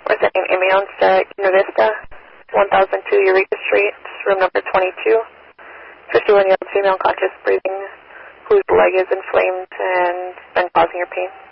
We're sending ambulance to Vista, 1002 Eureka Street, room number 22. 51-year-old female conscious breathing, whose leg is inflamed and been causing her pain.